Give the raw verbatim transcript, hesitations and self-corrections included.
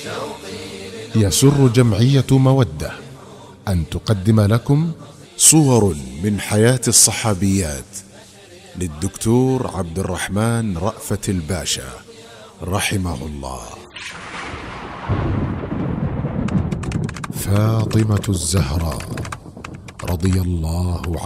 يسر جمعية مودة أن تقدم لكم صور من حياة الصحابيات للدكتور عبد الرحمن رأفت الباشا رحمه الله. فاطمة الزهراء رضي الله عنها.